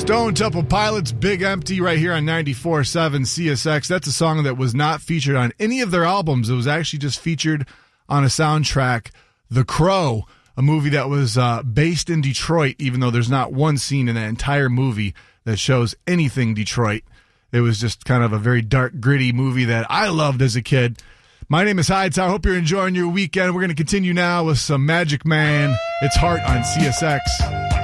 Stone Temple Pilots, Big Empty, right here on 94.7 CSX. That's a song that was not featured on any of their albums. It was actually just featured on a soundtrack, The Crow, a movie that was based in Detroit, even though there's not one scene in that entire movie that shows anything Detroit. It was just kind of a very dark, gritty movie that I loved as a kid. My name is Hightower. I hope you're enjoying your weekend. We're going to continue now with some Magic Man. It's Heart on CSX.